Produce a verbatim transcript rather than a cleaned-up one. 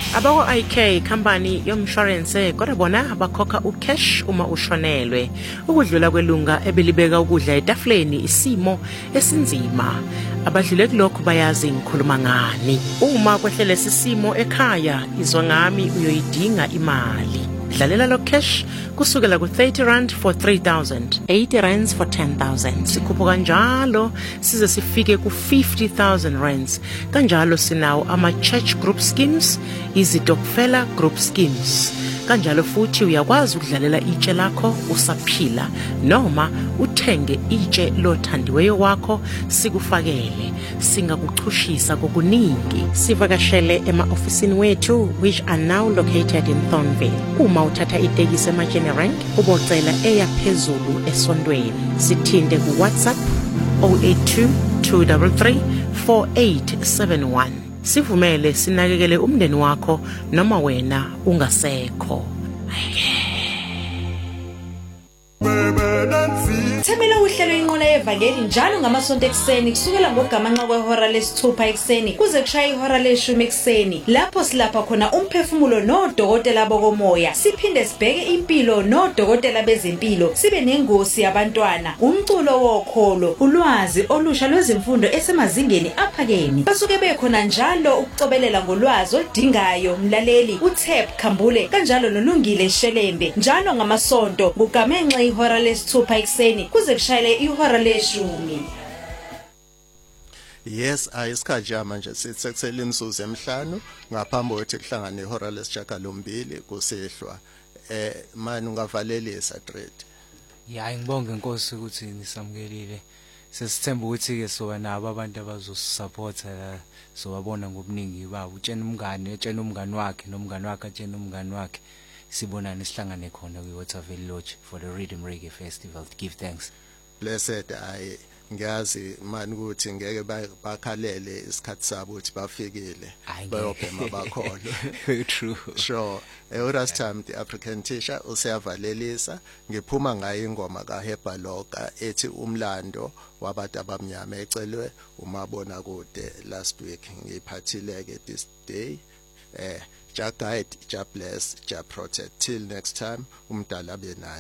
Abako I K company yomshwarense kodwa bona bakhokha ucash uma ushonelwe. Ukudlula kwelunga ebelibeka ukudla etafuleni isimo esinzima. Abadlule kulokho bayazi ngikhuluma ngani. Uma kwehlele sisimo ekhaya izwa ngami uyoyidinga imali. Dlalela lo cash kusukela ku thirty rand for three thousand, eighty rands for ten thousand. Sikhupho kanjalo size sifike ku fifty thousand rands. Kanjalo sinawo ama church group schemes, izitokfela group schemes. Kanjalo futhi uyakwazi ukudlalela itshe lakho usaphila noma uthenge itshe lothandiweyo wakho sikufakele singakuchushisa kokuningi. Sivakashele ema-ofisini wethu which are now located in Thornville. Uma uthatha itekisi eMajene Rank ubocela eya phezulu esondweni. Sithinte ku WhatsApp zero eight two, two three three, four eight seven one. Sivumele sinakekele umndeni wakho noma wena ungasekho. Themela uhlelo inqola yevangeli njalo ngamasonto ekseni kusukela ngogamanxa kwehora lesithupha ekseni kuze kushaye ihora leshumi ekseni. Lapho silapha khona umphefumulo nodokotela bokomoya. Siphinde sibheke impilo nodokotela bezempilo. Sibe nengosi yabantwana, umculo wokholo, ulwazi olusha lwezimfundo esemazingeni aphakeme. Basuke bekhona njalo ukucobelela ngolwazi oludingayo mlaleli uThep Khambule kanjalo noLungile Shelembe njalo ngamasonto ngugamenxa ihora lesithupha ekseni kuze kushayele ihora leshumi. Yes, ayisikhathi manje sitsekusela imisuzu emihlanu ngaphambi kokuthi kuhlangane ihora lesishiyagalombili kusehlwa. Eh manje ungavalelisa trade. Ya ngibonge inkosi ukuthi nisamkelile. Sesithemba ukuthi ke soba nabo abantu abazosupporta la sobabona ngobuningi babo. Utshena umngane, utshena umngane wakhe nomngane wakhe atshena umngane wakhe. Sibonana sihlangane khona kwi Waterville Lodge for the Rhythm Reggae Festival to give thanks. Blessed I ngiyazi mani ukuthi ngeke bakhalele isikhathi sabo ukuthi bafikile bayophema bakhona. True. Sure. Ehora's time the African teacher useyavalelisa ngiphuma ngayo ingoma kaHeba Loka ethi umlando wabantu abamnyama ecelwe umabona kude last week ngiphathile ke this day. Eh Ja guide, Ja bless, Ja protect. Till next time, umdala benani.